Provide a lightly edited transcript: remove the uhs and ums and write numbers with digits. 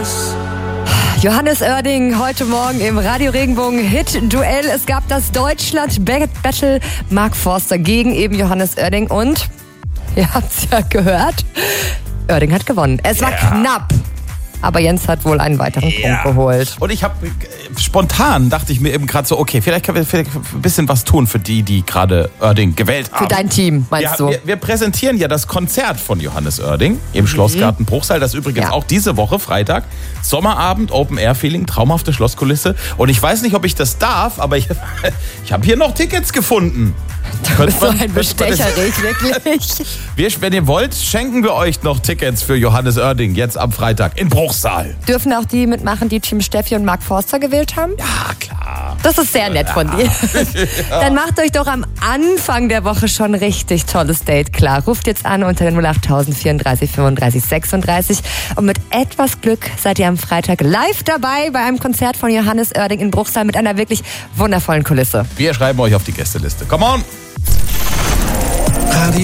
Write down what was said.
Johannes Oerding heute Morgen im Radio Regenbogen Hit-Duell. Es gab das Deutschland-Battle Mark Forster gegen eben Johannes Oerding und, ihr habt's ja gehört, Oerding hat gewonnen. Es war knapp. Aber Jens hat wohl einen weiteren Punkt geholt. Und ich habe spontan, dachte ich mir eben gerade so, okay, vielleicht können wir ein bisschen was tun für die gerade Oerding gewählt haben. Für dein Team, meinst du? Wir präsentieren ja das Konzert von Johannes Oerding im Schlossgarten Bruchsal. Das übrigens auch diese Woche, Freitag. Sommerabend, Open-Air-Feeling, traumhafte Schlosskulisse. Und ich weiß nicht, ob ich das darf, aber ich habe hier noch Tickets gefunden. Du bist so ein Bestecher, wirklich. Wenn ihr wollt, schenken wir euch noch Tickets für Johannes Oerding jetzt am Freitag in Bruchsal. Dürfen auch die mitmachen, die Team Steffi und Mark Forster gewählt haben? Ja, klar. Das ist sehr nett von dir. Dann macht euch doch am Anfang der Woche schon ein richtig tolles Date klar. Ruft jetzt an unter den 08000 34 35 36 und mit etwas Glück seid ihr am Freitag live dabei bei einem Konzert von Johannes Oerding in Bruchsal mit einer wirklich wundervollen Kulisse. Wir schreiben euch auf die Gästeliste. Come on!